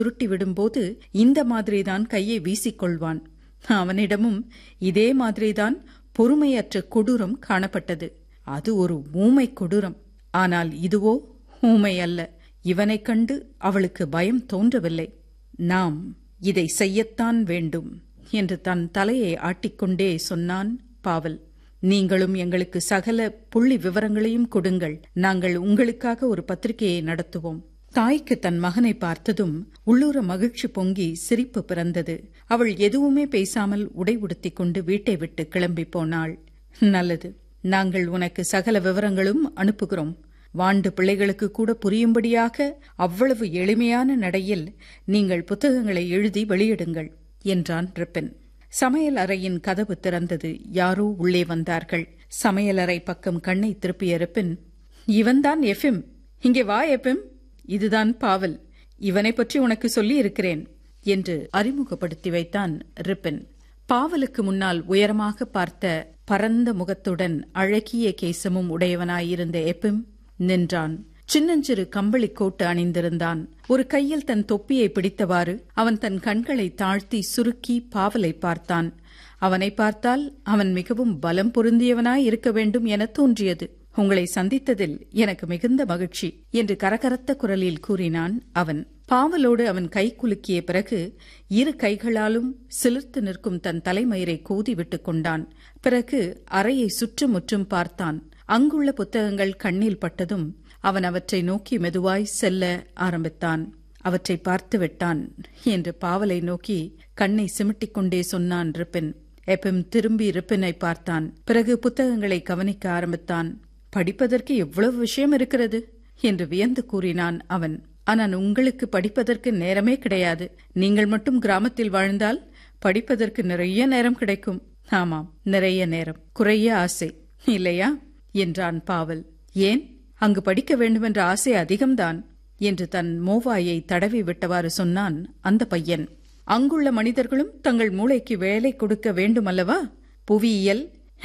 சுருட்டி விடும்போது இந்த மாதிரிதான் கையை வீசிக்கொள்வான். அவனிடமும் இதே மாதிரிதான் பொறுமையற்ற கொடூரம் காணப்பட்டது. அது ஒரு ஊமை கொடூரம். ஆனால் இதுவோ ஊமை அல்ல. இவனைக் கண்டு அவளுக்கு பயம் தோன்றவில்லை. நாம் இதை செய்யத்தான் வேண்டும் என்று தன் தலையை ஆட்டிக்கொண்டே சொன்னான் பாவல். நீங்களும் எங்களுக்கு சகல புள்ளி விவரங்களையும் கொடுங்கள். நாங்கள் உங்களுக்காக ஒரு பத்திரிகையை நடத்துவோம். தாய்க்கு தன் மகனை பார்த்ததும் உள்ளூர மகிழ்ச்சி பொங்கி சிரிப்பு பிறந்தது. அவள் எதுவுமே பேசாமல் உடை உடுத்திக் கொண்டு வீட்டை விட்டு கிளம்பி போனாள். நல்லது, நாங்கள் உனக்கு சகல விவரங்களும் அனுப்புகிறோம். வாண்டு பிள்ளைகளுக்கு கூட புரியும்படியாக அவ்வளவு எளிமையான நடையில் நீங்கள் புத்தகங்களை எழுதி வெளியிடுங்கள் என்றான் ரிப்பன். சமையல் அறையின் கதவு திறந்தது. யாரோ உள்ளே வந்தார்கள். சமையலறை பக்கம் கண்ணை திருப்பிய ரிப்பன், இவன்தான் எஃப்எம். இங்கே வா எஃப்எம், இதுதான் பாவல். இவனை பற்றி உனக்கு சொல்லி இருக்கிறேன் என்று அறிமுகப்படுத்தி வைத்தான் ரிப்பன். பாவலுக்கு முன்னால் உயரமாக பார்த்த பரந்த முகத்துடன் அழகிய கேசமும் உடையவனாயிருந்த எஃப்எம் நின்றான். சின்னஞ்சிறு கம்பளி கோட்டு அணிந்திருந்தான். ஒரு கையில் தன் தொப்பியை பிடித்தவாறு அவன் தன் கண்களை தாழ்த்தி சுருக்கி பாவலை பார்த்தான். அவனை பார்த்தால் அவன் மிகவும் பலம் பொருந்தியவனாய் இருக்க வேண்டும் என தோன்றியது. உங்களை சந்தித்ததில் எனக்கு மிகுந்த மகிழ்ச்சி என்று கரகரத்த குரலில் கூறினான் அவன். பாவலோடு அவன் கை குலுக்கிய பிறகு இரு கைகளாலும் சிலிர்த்து நிற்கும் தன் தலைமயிரை கோதி விட்டுக் கொண்டான். பிறகு அறையை சுற்றுமுற்றும் பார்த்தான். அங்குள்ள புத்தகங்கள் கண்ணில் பட்டதும் அவன் அவற்றை நோக்கி மெதுவாய் செல்ல ஆரம்பித்தான். அவற்றை பார்த்து விட்டான் என்று பாவலை நோக்கி கண்ணை சிமிட்டிக் கொண்டே சொன்னான் ரிப்பன். எஃப்எம் திரும்பி ரிப்பனை பார்த்தான். பிறகு புத்தகங்களை கவனிக்க ஆரம்பித்தான். படிப்பதற்கு எவ்வளவு விஷயம் இருக்கிறது என்று வியந்து கூறினான் அவன். ஆனால் உங்களுக்கு படிப்பதற்கு நேரமே கிடையாது. நீங்கள் மட்டும் கிராமத்தில் வாழ்ந்தால் படிப்பதற்கு நிறைய நேரம் கிடைக்கும். ஆமாம், நிறைய நேரம், குறைய ஆசை, இல்லையா என்றான் பாவல். ஏன், அங்கு படிக்க வேண்டுமென்ற ஆசை அதிகம்தான் என்று தன் மோவாயை தடவி விட்டவாறு சொன்னான் அந்த பையன். அங்குள்ள மனிதர்களும் தங்கள் மூளைக்கு வேலை கொடுக்க வேண்டும் அல்லவா? புவியியல்,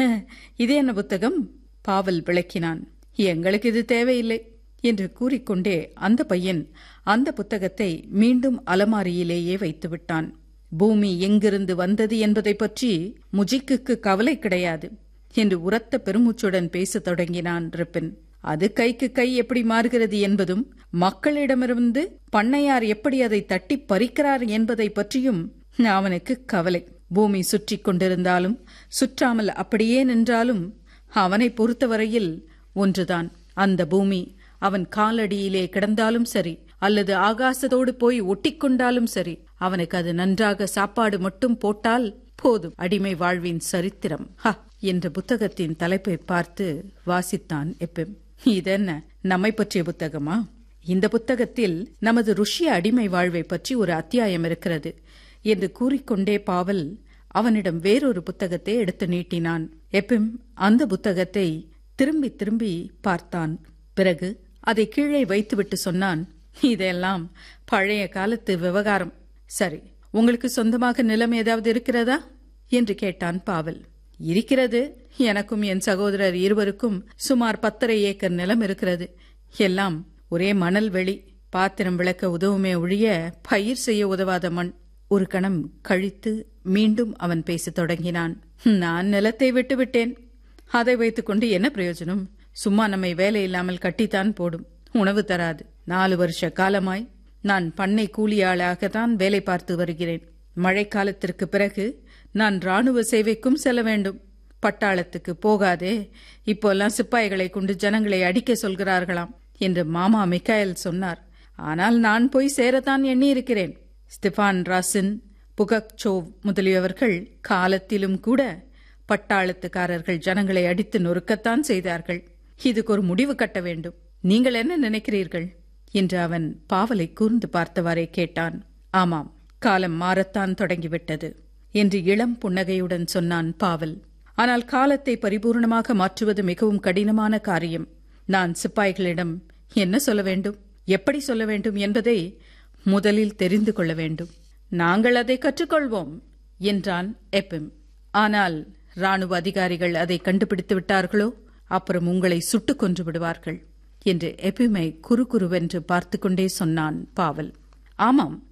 இது என்ன புத்தகம்? பாவல் விளக்கினான். எங்களுக்கு இது தேவையில்லை என்று கூறிக்கொண்டே அந்த பையன் அந்த புத்தகத்தை மீண்டும் அலமாரியிலேயே வைத்துவிட்டான். பூமி எங்கிருந்து வந்தது என்பதை பற்றி முஜிக்குக்கு கவலை கிடையாது என்று உரத்த பெருமூச்சுடன் பேசத் தொடங்கினான் ரிப்பன். அது கைக்கு கை எப்படி மாறுகிறது என்பதும் மக்களிடமிருந்து பண்ணையார் எப்படி அதை தட்டி பறிக்கிறார் என்பதை பற்றியும் அவனுக்கு கவலை. பூமி சுற்றி கொண்டிருந்தாலும் சுற்றாமல் அப்படியே நின்றாலும் அவனை பொறுத்தவரையில் ஒன்றுதான். அந்த பூமி அவன் காலடியிலே கிடந்தாலும் சரி, அல்லது ஆகாசத்தோடு போய் ஒட்டிக்கொண்டாலும் சரி, அவனுக்கு அது நன்றாக சாப்பாடு மட்டும் போட்டால் போதும். அடிமை வாழ்வின் சரித்திரம் என்ற புத்தகத்தின் தலைப்பை பார்த்து வாசித்தான் எஃப்எம். இதென்ன, நம்மை பற்றிய புத்தகமா? இந்த புத்தகத்தில் நமது ருஷ்ய அடிமை வாழ்வை பற்றி ஒரு அத்தியாயம் இருக்கிறது என்று கூறிக்கொண்டே பாவல் அவனிடம் வேறொரு புத்தகத்தை எடுத்து நீட்டினான். எஃப்எம் அந்த புத்தகத்தை திரும்பி திரும்பி பார்த்தான். பிறகு அதை கீழே வைத்துவிட்டு சொன்னான், இதெல்லாம் பழைய காலத்து விவகாரம். சரி, உங்களுக்கு சொந்தமாக நிலம் ஏதாவது இருக்கிறதா என்று கேட்டான் பாவல். இருக்கிறது. எனக்கும் என் சகோதரர் இருவருக்கும் சுமார் 10.5 ஏக்கர் நிலம் இருக்கிறது. எல்லாம் ஒரே மணல் வெளி. பாத்திரம் விளக்க உதவுமே ஒழிய பயிர் செய்ய உதவாத மண். ஒரு கணம் கழித்து மீண்டும் அவன் பேசத் தொடங்கினான். நான் நிலத்தை விட்டுவிட்டேன். அதை வைத்துக்கொண்டு என்ன பிரயோஜனம்? சும்மா நம்மை வேலை இல்லாமல் கட்டித்தான் போடும். உணவு தராது. 4 வருஷ காலமாய் நான் பண்ணை கூலியாளாகத்தான் வேலை பார்த்து வருகிறேன். மழைக்காலத்திற்கு பிறகு நான் ராணுவ சேவைக்கும் செல்ல வேண்டும். பட்டாளத்துக்கு போகாதே, இப்போல்லாம் சிப்பாய்களை கொண்டு ஜனங்களை அடிக்க சொல்கிறார்களாம் என்று மாமா மிக்காயல் சொன்னார். ஆனால் நான் போய் சேரத்தான் எண்ணி இருக்கிறேன். ஸ்டெபான் ராசின், புகக்சோவ் முதலியவர்கள் காலத்திலும் கூட பட்டாளத்துக்காரர்கள் ஜனங்களை அடித்து நொறுக்கத்தான் செய்தார்கள். இதுக்கு ஒரு முடிவு கட்ட வேண்டும். நீங்கள் என்ன நினைக்கிறீர்கள் என்று அவன் பாவலை கூர்ந்து பார்த்தவாறே கேட்டான். ஆமாம், காலம் மாறத்தான் தொடங்கிவிட்டது என்று இளம் புன்னகையுடன் சொன்னான் பாவல். ஆனால் காலத்தை பரிபூர்ணமாக மாற்றுவது மிகவும் கடினமான காரியம். நான் சிப்பாய்களிடம் என்ன சொல்ல வேண்டும், எப்படி சொல்ல வேண்டும் என்பதை முதலில் தெரிந்து கொள்ள வேண்டும். நாங்கள் அதை கற்றுக்கொள்வோம் என்றான் எஃப்எம். ஆனால் ராணுவ அதிகாரிகள் அதை கண்டுபிடித்து விட்டார்களோ, அப்புறம் உங்களை சுட்டுக் கொன்று விடுவார்கள் என்று எஃப்எம்மை குறுகுறுவென்று பார்த்து கொண்டே சொன்னான் பாவல். ஆமாம்,